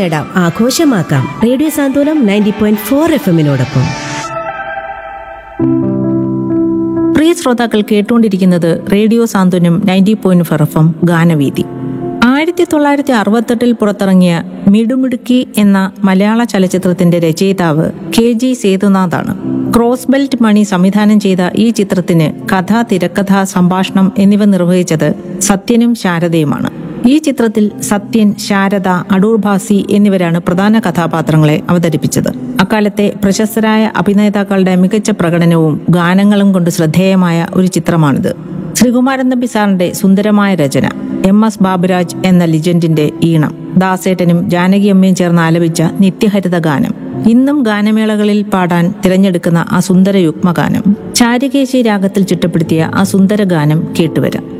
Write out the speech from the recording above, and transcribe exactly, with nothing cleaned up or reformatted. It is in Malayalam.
നേടാം, ആഘോഷമാക്കാം. റേഡിയോ സാന്ത്വനം നയൻറ്റി പോയിന്റ് ഫോർ എഫ് എമ്മിനോടൊപ്പം. പ്രിയ ശ്രോതാക്കൾ കേട്ടുകൊണ്ടിരിക്കുന്നത് റേഡിയോ സാന്ത്വനം ninety point four F M ഗാനവീതി. ആയിരത്തി തൊള്ളായിരത്തി അറുപത്തെട്ടിൽ പുറത്തിറങ്ങിയ മിടുമിടുക്കി എന്ന മലയാള ചലച്ചിത്രത്തിന്റെ രചയിതാവ് കെ ജി സേതുനാഥാണ്. ക്രോസ് ബെൽറ്റ് മണി സംവിധാനം ചെയ്ത ഈ ചിത്രത്തിന് കഥ, തിരക്കഥ, സംഭാഷണം എന്നിവ നിർവഹിച്ചത് സത്യനും ശാരദയുമാണ്. ഈ ചിത്രത്തിൽ സത്യൻ, ശാരദ, അടൂർ ഭാസി എന്നിവരാണ് പ്രധാന കഥാപാത്രങ്ങളെ അവതരിപ്പിച്ചത്. അക്കാലത്തെ പ്രശസ്തരായ അഭിനേതാക്കളുടെ മികച്ച പ്രകടനവും ഗാനങ്ങളും കൊണ്ട് ശ്രദ്ധേയമായ ഒരു ചിത്രമാണിത്. ശ്രീകുമാരൻ തമ്പി സാറിന്റെ സുന്ദരമായ രചന, എം എസ് ബാബുരാജ് എന്ന ലിജൻഡിന്റെ ഈണം, ദാസേട്ടനും ജാനകിയമ്മയും ചേർന്ന് ആലപിച്ച നിത്യഹരിത ഗാനം, ഇന്നും ഗാനമേളകളിൽ പാടാൻ തിരഞ്ഞെടുക്കുന്ന ആ സുന്ദര യുഗ്മഗാനം, ചാരുകേശി രാഗത്തിൽ ചിട്ടപ്പെടുത്തിയ ആ സുന്ദര ഗാനം കേട്ടുവരാം.